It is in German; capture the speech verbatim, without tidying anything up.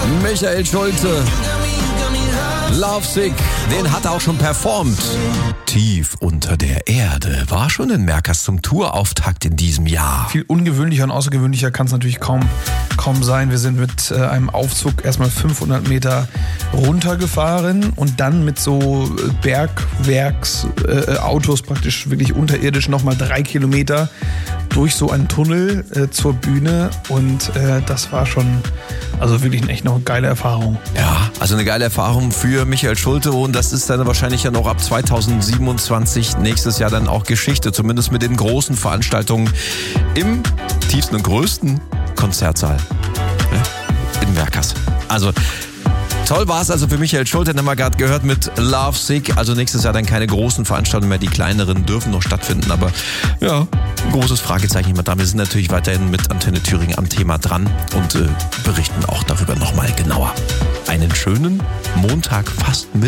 Michael Schulte, Lovesick, den hat er auch schon performt. Tief unter der Erde war schon in Merkers zum Tourauftakt in diesem Jahr. Viel ungewöhnlicher und außergewöhnlicher kann es natürlich kaum, kaum sein. Wir sind mit äh, einem Aufzug erstmal fünfhundert Meter runtergefahren und dann mit so Bergwerksautos äh, praktisch wirklich unterirdisch nochmal drei Kilometer durch so einen Tunnel äh, zur Bühne und äh, das war schon also wirklich echt noch eine geile Erfahrung. Ja, also eine geile Erfahrung für Michael Schulte und das ist dann wahrscheinlich ja noch ab zweitausendsiebenundzwanzig nächstes Jahr dann auch Geschichte, zumindest mit den großen Veranstaltungen im tiefsten und größten Konzertsaal in Merkers. Also toll war es also für Michael Schulte, den haben wir gerade gehört mit Lovesick. Also nächstes Jahr dann keine großen Veranstaltungen mehr, die kleineren dürfen noch stattfinden. Aber ja, ein großes Fragezeichen immer da. Wir sind natürlich weiterhin mit Antenne Thüringen am Thema dran und äh, berichten auch darüber nochmal genauer. Einen schönen Montag fast mit